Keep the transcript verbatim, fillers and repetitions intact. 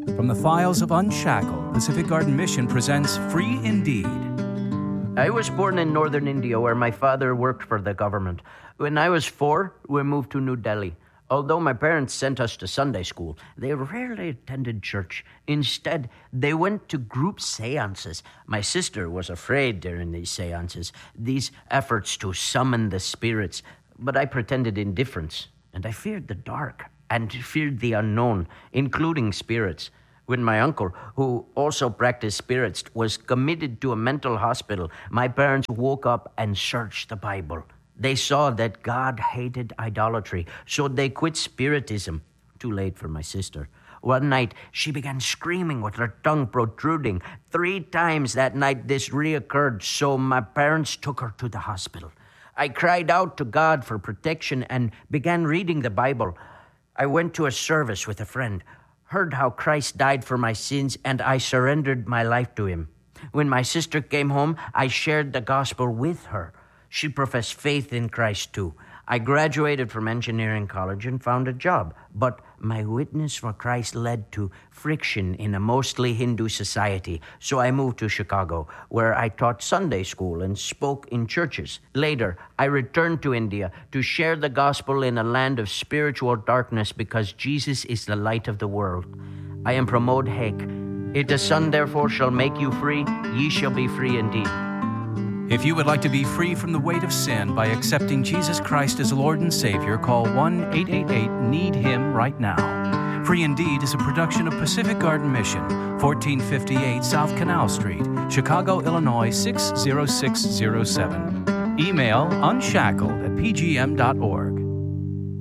From the files of Unshackled, Pacific Garden Mission presents Free Indeed. I was born in northern India where my father worked for the government. When I was four, we moved to New Delhi. Although my parents sent us to Sunday school, they rarely attended church. Instead, they went to group seances. My sister was afraid during these seances, these efforts to summon the spirits, but I pretended indifference, and I feared the dark and feared the unknown, including spirits. When my uncle, who also practiced spirits, was committed to a mental hospital, my parents woke up and searched the Bible. They saw that God hated idolatry, so they quit spiritism. Too late for my sister. One night, she began screaming with her tongue protruding. Three times that night, this reoccurred, so my parents took her to the hospital. I cried out to God for protection and began reading the Bible. I went to a service with a friend, heard how Christ died for my sins, and I surrendered my life to him. When my sister came home, I shared the gospel with her. She professed faith in Christ too. I graduated from engineering college and found a job, but my witness for Christ led to friction in a mostly Hindu society, so I moved to Chicago, where I taught Sunday school and spoke in churches. Later, I returned to India to share the gospel in a land of spiritual darkness because Jesus is the light of the world. I am Pramod Hek. If the Son therefore shall make you free, ye shall be free indeed. If you would like to be free from the weight of sin by accepting Jesus Christ as Lord and Savior, call one eight eight eight need him right now. Free Indeed is a production of Pacific Garden Mission, fourteen fifty-eight South Canal Street, Chicago, Illinois six zero six zero seven. Email unshackled at p g m dot org.